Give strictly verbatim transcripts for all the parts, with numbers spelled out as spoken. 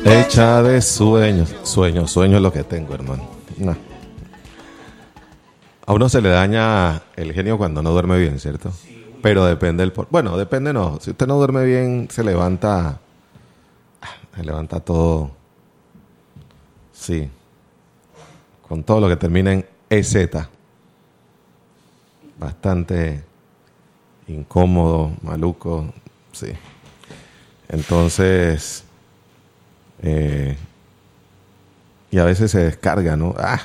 hecha de sueños. Sueños, sueños es lo que tengo, hermano. No. A uno se le daña el genio cuando no duerme bien, ¿cierto? Pero depende del... Por... Bueno, depende no. Si usted no duerme bien, se levanta... Se levanta todo... Sí. Con todo lo que termina en E Z. Bastante incómodo, maluco. Sí. Entonces... Eh, y a veces se descarga, ¿no? ¡Ah!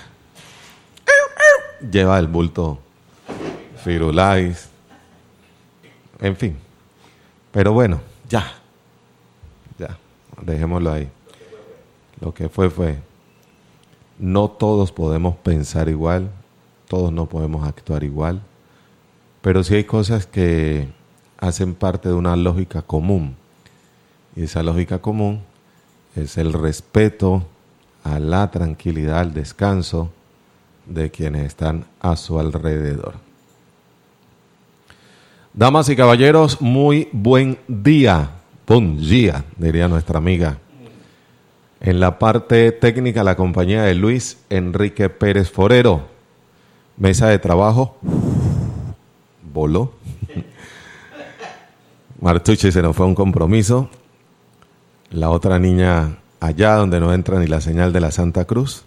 Lleva el bulto Firulais. En fin. Pero bueno, ya. Ya. Dejémoslo ahí. Lo que fue, fue. No todos podemos pensar igual. Todos no podemos actuar igual. Pero sí hay cosas que hacen parte de una lógica común. Y esa lógica común es el respeto a la tranquilidad, al descanso de quienes están a su alrededor. Damas y caballeros, muy buen día. Buen día, diría nuestra amiga. En la parte técnica, la compañía de Luis Enrique Pérez Forero. Mesa de trabajo. Voló. Martucci se nos fue a un compromiso. La otra niña allá donde no entra ni la señal de la Santa Cruz.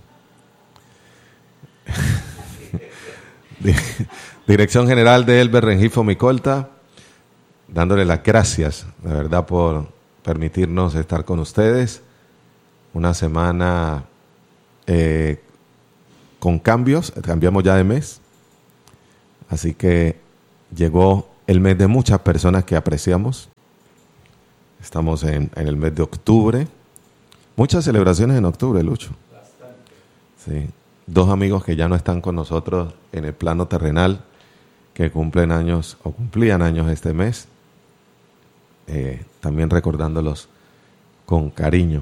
Dirección General de Elber Rengifo Micolta, dándole las gracias, de verdad, por permitirnos estar con ustedes. Una semana eh, con cambios, cambiamos ya de mes. Así que llegó el mes de muchas personas que apreciamos. Estamos en, en el mes de octubre. Muchas celebraciones en octubre, Lucho. Sí. Dos amigos que ya no están con nosotros en el plano terrenal, que cumplen años o cumplían años este mes. Eh, también recordándolos con cariño.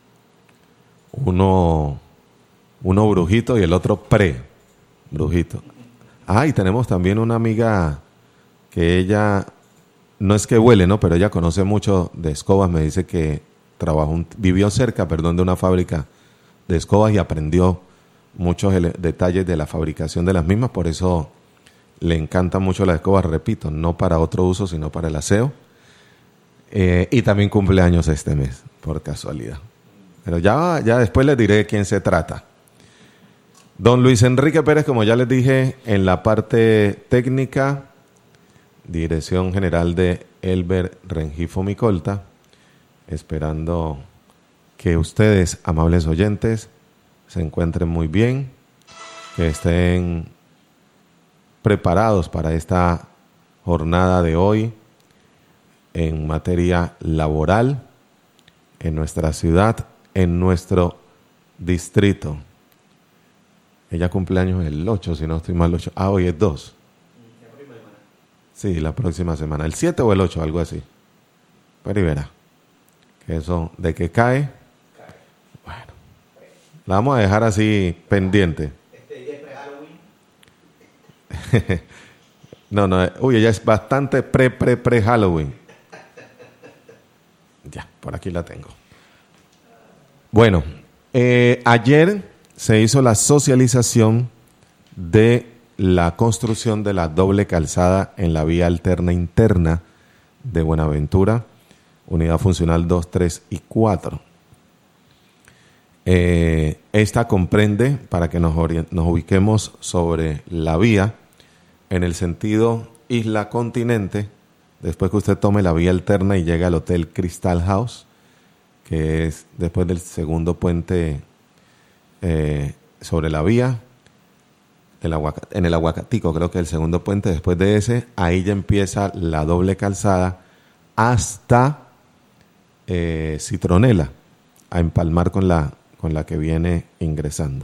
Uno, uno brujito y el otro pre-brujito. Ah, y tenemos también una amiga que ella... No es que huele, ¿no? Pero ella conoce mucho de escobas. Me dice que trabajó un, vivió cerca, perdón, de una fábrica de escobas y aprendió muchos ele- detalles de la fabricación de las mismas. Por eso le encantan mucho las escobas, repito, no para otro uso, sino para el aseo. Eh, y también cumpleaños este mes, por casualidad. Pero ya, ya después les diré de quién se trata. Don Luis Enrique Pérez, como ya les dije, en la parte técnica... Dirección General de Elber Rengifo Micolta, esperando que ustedes, amables oyentes, se encuentren muy bien, que estén preparados para esta jornada de hoy en materia laboral, en nuestra ciudad, en nuestro distrito. Ella cumpleaños el ocho, si no estoy mal, ocho. Ah, hoy es dos. Sí, la próxima semana. ¿El siete o el ocho? Algo así. Pero y verá. Que eso, de que cae. Bueno. La vamos a dejar así pendiente. ¿Este día es pre-Halloween? no, no. Uy, ella es bastante pre-pre-pre-Halloween. Ya, por aquí la tengo. Bueno, eh, ayer se hizo la socialización de la construcción de la doble calzada en la vía alterna interna de Buenaventura, unidad funcional dos, tres y cuatro. Eh, esta comprende, para que nos, orient- nos ubiquemos sobre la vía, en el sentido isla-continente, después que usted tome la vía alterna y llegue al Hotel Crystal House, que es después del segundo puente eh, sobre la vía, El aguac- en el Aguacatico, creo que el segundo puente, después de ese, ahí ya empieza la doble calzada hasta eh, Citronela, a empalmar con la, con la que viene ingresando.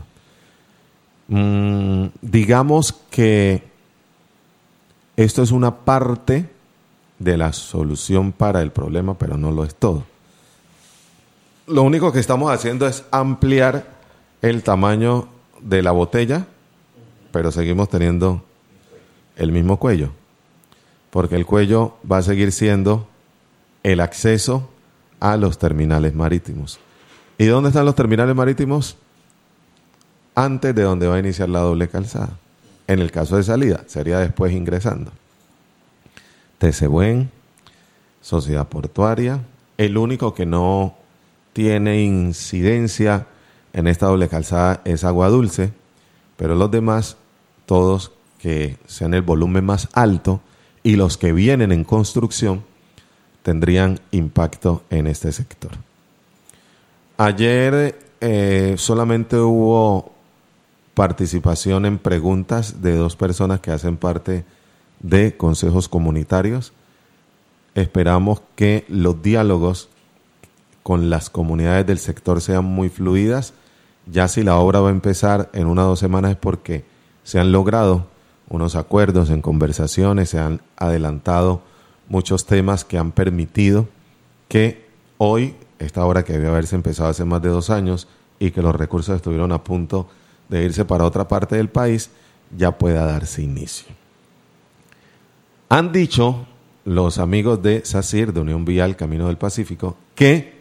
Mm, digamos que esto es una parte de la solución para el problema, pero no lo es todo. Lo único que estamos haciendo es ampliar el tamaño de la botella, pero seguimos teniendo el mismo cuello, porque el cuello va a seguir siendo el acceso a los terminales marítimos. ¿Y dónde están los terminales marítimos? Antes de donde va a iniciar la doble calzada. En el caso de salida, sería después ingresando. Tesebuen, Sociedad Portuaria, el único que no tiene incidencia en esta doble calzada es Agua Dulce, pero los demás, todos que sean el volumen más alto y los que vienen en construcción, tendrían impacto en este sector. Ayer eh, solamente hubo participación en preguntas de dos personas que hacen parte de consejos comunitarios. Esperamos que los diálogos con las comunidades del sector sean muy fluidas. Ya si la obra va a empezar en una o dos semanas es porque se han logrado unos acuerdos en conversaciones, se han adelantado muchos temas que han permitido que hoy, esta obra que debe haberse empezado hace más de dos años y que los recursos estuvieron a punto de irse para otra parte del país, ya pueda darse inicio. Han dicho los amigos de SACIR, de Unión Vial Camino del Pacífico, que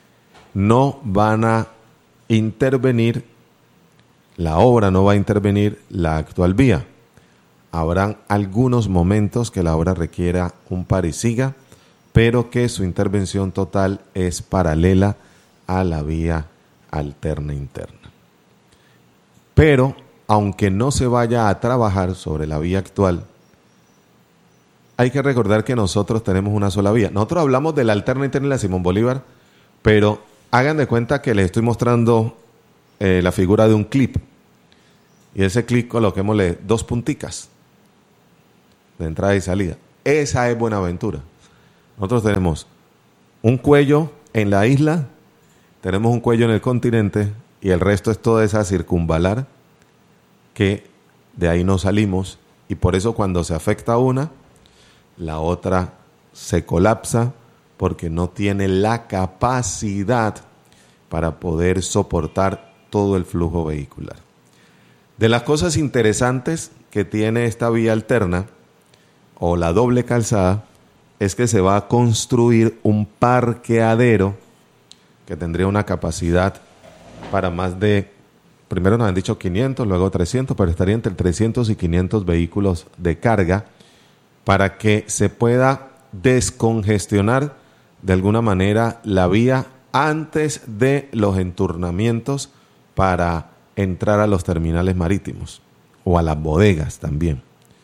no van a intervenir, la obra no va a intervenir la actual vía. Habrán algunos momentos que la obra requiera un pare y siga, pero que su intervención total es paralela a la vía alterna interna. Pero, aunque no se vaya a trabajar sobre la vía actual, hay que recordar que nosotros tenemos una sola vía. Nosotros hablamos de la alterna interna y la Simón Bolívar, pero hagan de cuenta que les estoy mostrando eh, la figura de un clip. Y ese clip coloquémosle dos punticas de entrada y salida. Esa es Buenaventura. Nosotros tenemos un cuello en la isla, tenemos un cuello en el continente y el resto es toda esa circunvalar que de ahí no salimos, y por eso cuando se afecta una, la otra se colapsa porque no tiene la capacidad para poder soportar todo el flujo vehicular. De las cosas interesantes que tiene esta vía alterna o la doble calzada es que se va a construir un parqueadero que tendría una capacidad para más de, primero nos han dicho quinientos, luego trescientos, pero estaría entre trescientos y quinientos vehículos de carga para que se pueda descongestionar de alguna manera la vía antes de los enturnamientos para entrar a los terminales marítimos o a las bodegas también.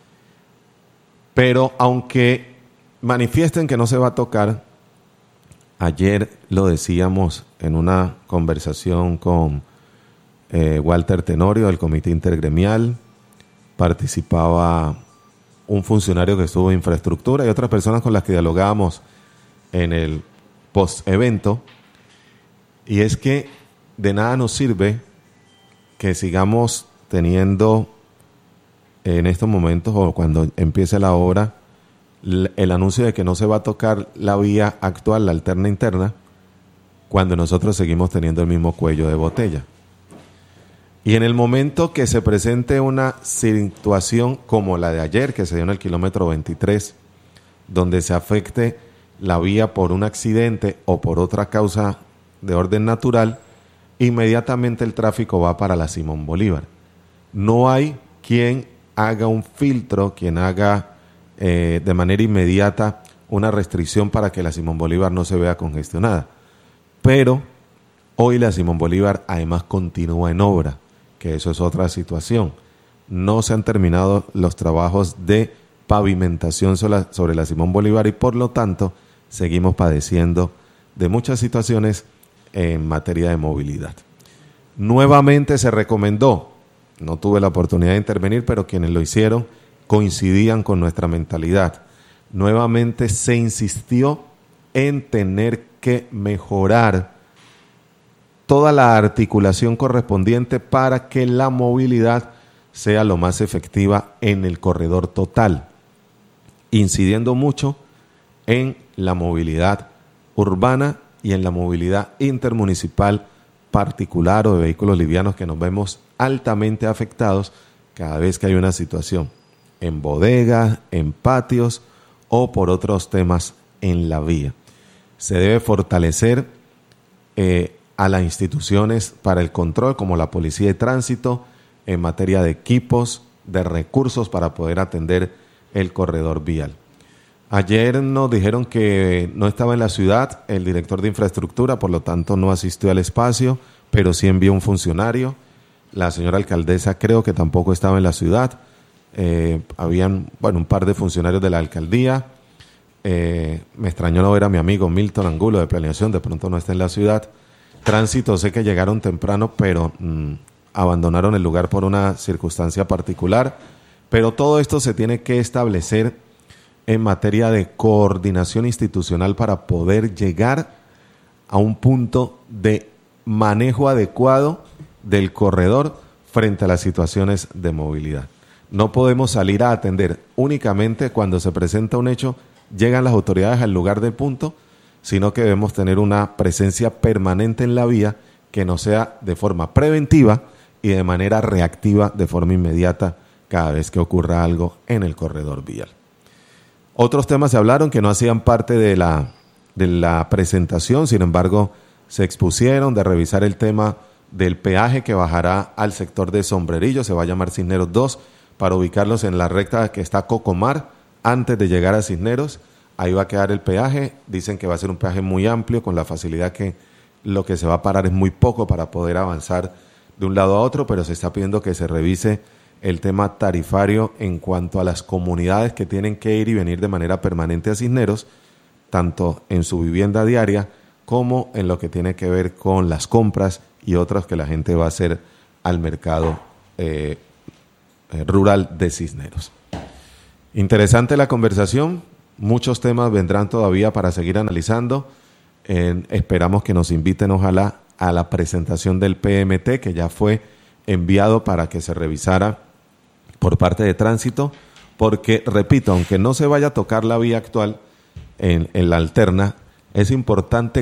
Pero aunque manifiesten que no se va a tocar, ayer lo decíamos en una conversación con eh, Walter Tenorio del Comité Intergremial, participaba un funcionario que estuvo en infraestructura y otras personas con las que dialogábamos en el post-evento, y es que de nada nos sirve que sigamos teniendo en estos momentos o cuando empiece la obra el anuncio de que no se va a tocar la vía actual, la alterna interna, cuando nosotros seguimos teniendo el mismo cuello de botella. Y en el momento que se presente una situación como la de ayer, que se dio en el kilómetro veintitrés, donde se afecte la vía por un accidente o por otra causa de orden natural, inmediatamente el tráfico va para la Simón Bolívar. No hay quien haga un filtro, quien haga eh, de manera inmediata una restricción para que la Simón Bolívar no se vea congestionada. Pero hoy la Simón Bolívar además continúa en obra, que eso es otra situación. No se han terminado los trabajos de pavimentación sobre la, sobre la Simón Bolívar y por lo tanto seguimos padeciendo de muchas situaciones en materia de movilidad. Nuevamente se recomendó, no tuve la oportunidad de intervenir, pero quienes lo hicieron coincidían con nuestra mentalidad. Nuevamente se insistió en tener que mejorar toda la articulación correspondiente para que la movilidad sea lo más efectiva en el corredor total, incidiendo mucho en la movilidad urbana y en la movilidad intermunicipal particular o de vehículos livianos, que nos vemos altamente afectados cada vez que hay una situación en bodegas, en patios o por otros temas en la vía. Se debe fortalecer eh, a las instituciones para el control, como la Policía de Tránsito, en materia de equipos, de recursos para poder atender el corredor vial. Ayer nos dijeron que no estaba en la ciudad el director de infraestructura, por lo tanto no asistió al espacio, pero sí envió un funcionario. La señora alcaldesa creo que tampoco estaba en la ciudad. Eh, habían, bueno, un par de funcionarios de la alcaldía. Eh, me extrañó no ver a mi amigo Milton Angulo de Planeación, de pronto no está en la ciudad. Tránsito, sé que llegaron temprano, pero mmm, abandonaron el lugar por una circunstancia particular. Pero todo esto se tiene que establecer en materia de coordinación institucional para poder llegar a un punto de manejo adecuado del corredor frente a las situaciones de movilidad. No podemos salir a atender únicamente cuando se presenta un hecho, llegan las autoridades al lugar del punto, sino que debemos tener una presencia permanente en la vía que no sea de forma preventiva y de manera reactiva de forma inmediata cada vez que ocurra algo en el corredor vial. Otros temas se hablaron que no hacían parte de la, de la presentación, sin embargo, se expusieron de revisar el tema del peaje que bajará al sector de Sombrerillo, se va a llamar Cisneros dos, para ubicarlos en la recta que está Cocomar, antes de llegar a Cisneros. Ahí va a quedar el peaje, dicen que va a ser un peaje muy amplio, con la facilidad que lo que se va a parar es muy poco para poder avanzar de un lado a otro, pero se está pidiendo que se revise el tema tarifario en cuanto a las comunidades que tienen que ir y venir de manera permanente a Cisneros, tanto en su vivienda diaria como en lo que tiene que ver con las compras y otras que la gente va a hacer al mercado eh, eh, rural de Cisneros. Interesante la conversación, muchos temas vendrán todavía para seguir analizando. Eh, esperamos que nos inviten, ojalá, a la presentación del P M T, que ya fue enviado para que se revisara por parte de Tránsito, porque, repito, aunque no se vaya a tocar la vía actual en, en la alterna, es importante